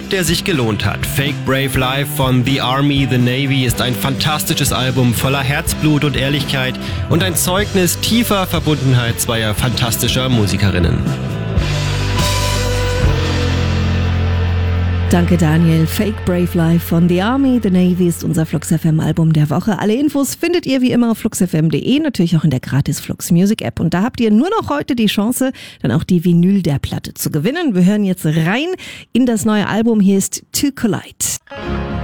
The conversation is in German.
der sich gelohnt hat. Fake Brave Life von The Army, The Navy ist ein fantastisches Album voller Herzblut und Ehrlichkeit und ein Zeugnis tiefer Verbundenheit zweier fantastischer Musikerinnen. Danke Daniel. Fake Brave Life von The Army, The Navy ist unser Flux FM Album der Woche. Alle Infos findet ihr wie immer auf fluxfm.de, natürlich auch in der gratis Flux Music App. Und da habt ihr nur noch heute die Chance, dann auch die Vinyl der Platte zu gewinnen. Wir hören jetzt rein in das neue Album. Hier ist To Collide.